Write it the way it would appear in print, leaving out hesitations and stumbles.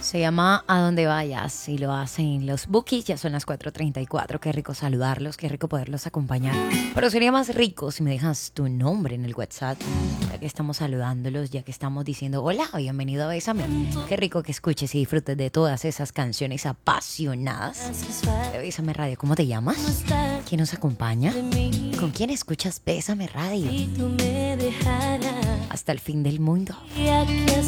Se llama A Donde Vayas y lo hacen los Bookies. Ya son las 4:34. Qué rico saludarlos, qué rico poderlos acompañar. Pero sería más rico si me dejas tu nombre en el WhatsApp, ya que estamos saludándolos, ya que estamos diciendo hola, bienvenido a Bésame. Qué rico que escuches y disfrutes de todas esas canciones apasionadas de Bésame Radio. ¿Cómo te llamas? ¿Quién nos acompaña? ¿Con quién escuchas Bésame Radio? Hasta el fin del mundo.